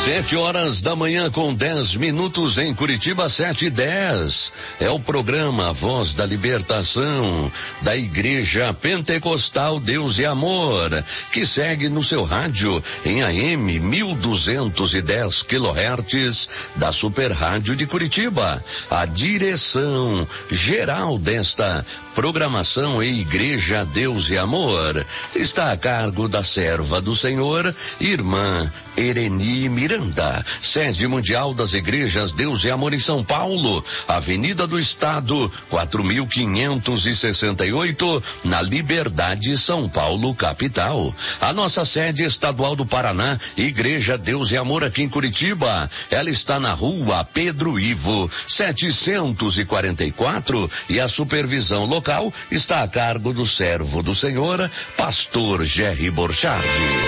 7 horas da manhã com 10 minutos em Curitiba, 7:10. É o programa Voz da Libertação da Igreja Pentecostal Deus e Amor, que segue no seu rádio em AM 1210 kHz da Super Rádio de Curitiba. A direção geral desta programação em Igreja Deus e Amor está a cargo da serva do Senhor, irmã Ereni Miranda, sede mundial das igrejas Deus e Amor em São Paulo, Avenida do Estado, 4568, na Liberdade, São Paulo, capital. A nossa sede estadual do Paraná, Igreja Deus e Amor aqui em Curitiba, ela está na rua Pedro Ivo, 744, e a supervisão local está a cargo do servo do Senhor, pastor Jerry Borchardt.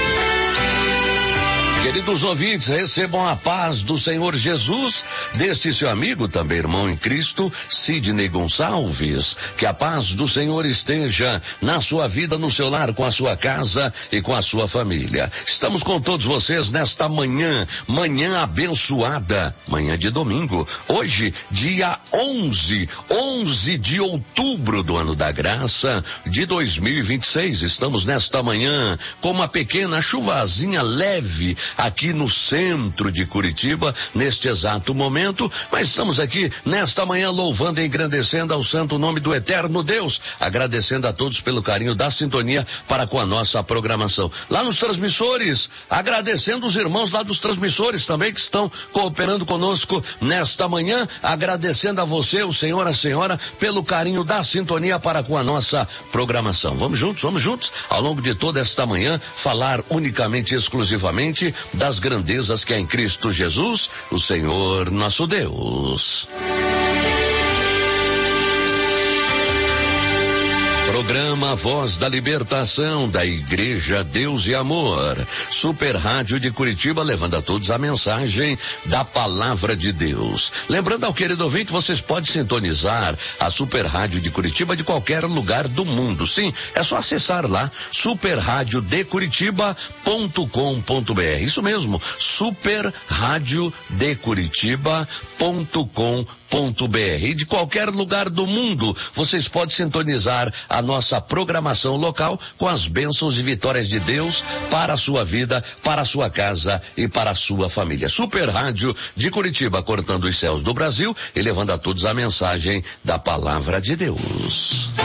Queridos ouvintes, recebam a paz do Senhor Jesus, deste seu amigo, também irmão em Cristo, Sidney Gonçalves. Que a paz do Senhor esteja na sua vida, no seu lar, com a sua casa e com a sua família. Estamos com todos vocês nesta manhã abençoada, manhã de domingo. Hoje, dia 11 de outubro do ano da graça de 2026. Estamos nesta manhã com uma pequena chuvazinha leve aqui no centro de Curitiba, neste exato momento, mas estamos aqui nesta manhã louvando e engrandecendo ao santo nome do eterno Deus, agradecendo a todos pelo carinho da sintonia para com a nossa programação. Lá nos transmissores, agradecendo os irmãos lá dos transmissores também que estão cooperando conosco nesta manhã, agradecendo a você, o senhor, a senhora, pelo carinho da sintonia para com a nossa programação. Vamos juntos, ao longo de toda esta manhã, falar unicamente e exclusivamente das grandezas que há em Cristo Jesus, o Senhor nosso Deus. Programa Voz da Libertação da Igreja Deus e Amor, Super Rádio de Curitiba, levando a todos a mensagem da Palavra de Deus. Lembrando ao querido ouvinte, vocês podem sintonizar a Super Rádio de Curitiba de qualquer lugar do mundo. Sim, é só acessar lá, superradiodecuritiba.com.br. Isso mesmo, superradiodecuritiba.com.br. E de qualquer lugar do mundo, vocês podem sintonizar a nossa programação local com as bênçãos e vitórias de Deus para a sua vida, para a sua casa e para a sua família. Super Rádio de Curitiba, cortando os céus do Brasil e levando a todos a mensagem da Palavra de Deus.